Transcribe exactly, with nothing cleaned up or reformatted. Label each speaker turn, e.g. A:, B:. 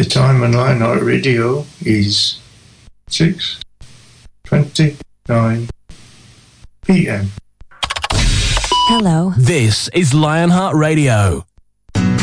A: time on Lionheart Radio is six twenty-nine p.m.
B: Hello.
C: This is Lionheart Radio.